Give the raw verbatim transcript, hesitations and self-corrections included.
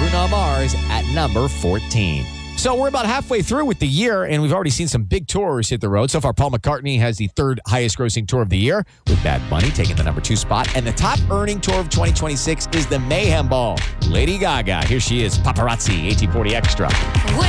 Bruno Mars at number fourteen. So we're about halfway through with the year, and we've already seen some big tours hit the road. So far, Paul McCartney has the third highest grossing tour of the year, with Bad Bunny taking the number two spot. And the top earning tour of twenty twenty-six is the Mayhem Ball. Lady Gaga, here she is, Paparazzi, eighteen forty Extra. When